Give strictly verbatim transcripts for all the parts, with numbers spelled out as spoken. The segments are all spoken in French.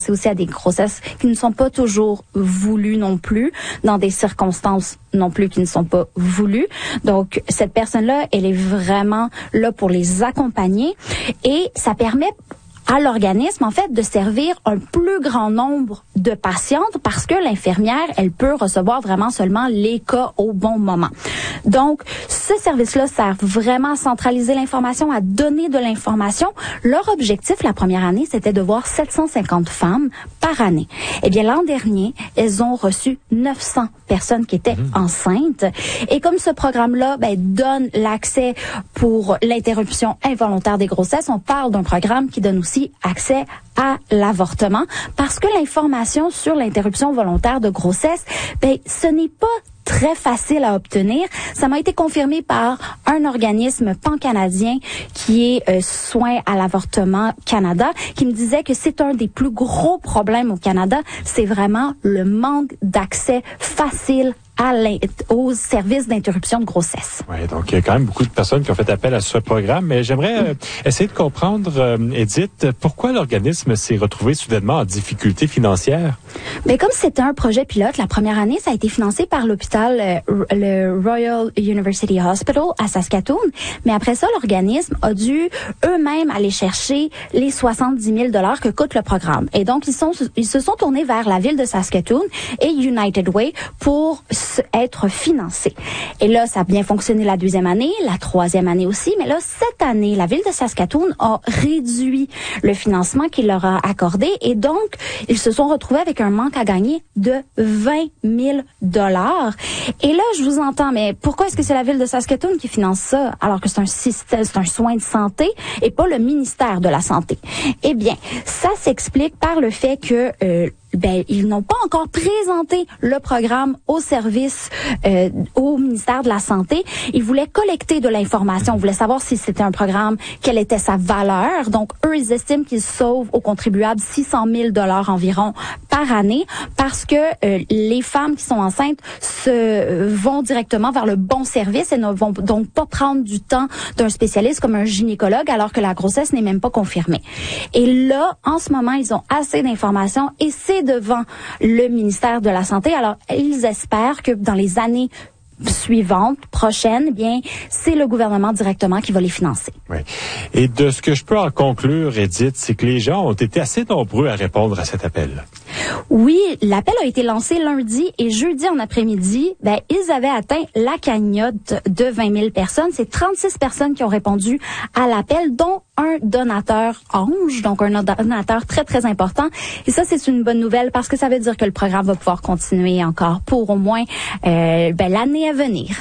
C'est aussi à des grossesses qui ne sont pas toujours voulues non plus, dans des circonstances non plus qui ne sont pas voulues. Donc, cette personne-là, elle est vraiment là pour les accompagner et ça permet à l'organisme, en fait, de servir un plus grand nombre de patientes parce que l'infirmière, elle peut recevoir vraiment seulement les cas au bon moment. Donc, ce service-là sert vraiment à centraliser l'information, à donner de l'information. Leur objectif, la première année, c'était de voir sept cent cinquante femmes par année. Eh bien, l'an dernier, elles ont reçu neuf cents personnes qui étaient mmh. enceintes. Et comme ce programme-là ben, donne l'accès pour l'interruption involontaire des grossesses, on parle d'un programme qui donne aussi accès à l'avortement parce que l'information sur l'interruption volontaire de grossesse, ben, ce n'est pas très facile à obtenir. Ça m'a été confirmé par un organisme pan-canadien qui est euh, Soins à l'avortement Canada, qui me disait que c'est un des plus gros problèmes au Canada, c'est vraiment le manque d'accès facile à aux services d'interruption de grossesse. Oui, donc il y a quand même beaucoup de personnes qui ont fait appel à ce programme, mais j'aimerais euh, essayer de comprendre, euh, Edith, pourquoi l'organisme s'est retrouvé soudainement en difficulté financière? Mais comme c'était un projet pilote, la première année, ça a été financé par l'hôpital, euh, le Royal University Hospital à Saskatoon, mais après ça, l'organisme a dû eux-mêmes aller chercher les soixante-dix mille dollars que coûte le programme. Et donc, ils, sont, ils se sont tournés vers la ville de Saskatoon et United Way pour être financé. Et là, ça a bien fonctionné la deuxième année, la troisième année aussi, mais là, cette année, la ville de Saskatoon a réduit le financement qu'il leur a accordé et donc, ils se sont retrouvés avec un manque à gagner de vingt mille dollars. Et là, je vous entends, mais pourquoi est-ce que c'est la ville de Saskatoon qui finance ça, alors que c'est un système, c'est un soin de santé et pas le ministère de la Santé? Eh bien, ça s'explique par le fait que euh, ben, ils n'ont pas encore présenté le programme au service, euh, au ministère de la Santé. Ils voulaient collecter de l'information. Ils voulaient savoir si c'était un programme, quelle était sa valeur. Donc, eux, ils estiment qu'ils sauvent aux contribuables six cent mille dollars environ par année parce que euh, les femmes qui sont enceintes se euh, vont directement vers le bon service et ne vont donc pas prendre du temps d'un spécialiste comme un gynécologue alors que la grossesse n'est même pas confirmée. Et là, en ce moment, ils ont assez d'informations et c'est devant le ministère de la Santé. Alors, ils espèrent que dans les années suivantes, prochaines, eh bien, c'est le gouvernement directement qui va les financer. Oui. Et de ce que je peux en conclure, Edith, c'est que les gens ont été assez nombreux à répondre à cet appel. Oui, l'appel a été lancé lundi et jeudi en après-midi, ben, ils avaient atteint la cagnotte de vingt mille personnes. C'est trente-six personnes qui ont répondu à l'appel, dont un donateur ange, donc un donateur très, très important. Et ça, c'est une bonne nouvelle parce que ça veut dire que le programme va pouvoir continuer encore pour au moins euh, ben, l'année à venir.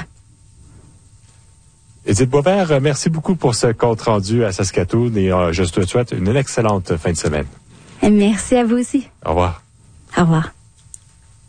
Edith Boisvert, merci beaucoup pour ce compte rendu à Saskatoon et euh, je te souhaite une excellente fin de semaine. Merci à vous aussi. Au revoir. Au revoir.